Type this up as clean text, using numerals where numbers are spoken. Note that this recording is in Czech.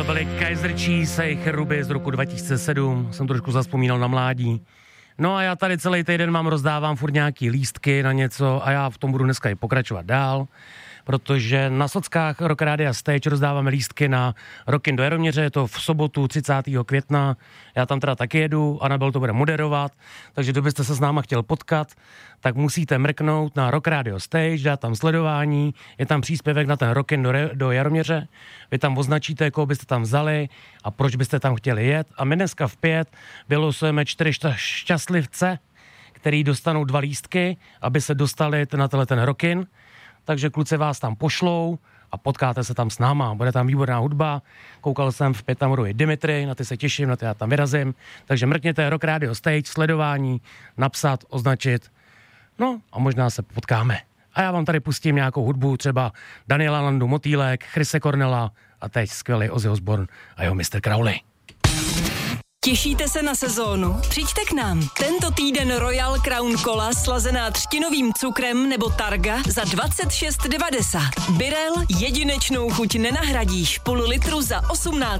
to byly Kaiser Chiefs a jejich Ruby z roku 2007. Jsem trošku zazpomínal na mládí. No a já tady celý týden rozdávám furt nějaký lístky na něco a já v tom budu dneska i pokračovat dál, protože na sockách Rock Radio Stage rozdáváme lístky na Rockin do Jaroměře, je to v sobotu 30. května, já tam teda taky jedu, Anabel to bude moderovat, takže kdybyste se s náma chtěl potkat, tak musíte mrknout na Rock Radio Stage, dát tam sledování, je tam příspěvek na ten Rockin do Jaroměře, vy tam označíte, koho byste tam vzali a proč byste tam chtěli jet a my dneska v 5 vylosujeme 4 šťastlivce, který dostanou 2 lístky, aby se dostali na ten Rockin. Takže kluci vás tam pošlou a potkáte se tam s náma. Bude tam výborná hudba. Koukal jsem v 5 tam budou i Dimitri, na ty se těším, na ty já tam vyrazím. Takže mrkněte Rock Radio Stage, sledování, napsat, označit. No a možná se potkáme. A já vám tady pustím nějakou hudbu, třeba Daniela Landu Motýlek, Chrise Cornella a teď skvělý Ozzy Osbourne a jeho Mr. Crowley. Těšíte se na sezónu? Přijďte k nám. Tento týden Royal Crown Cola slazená třtinovým cukrem nebo Targa za 26,90. Birel jedinečnou chuť nenahradíš. Půl litru za 18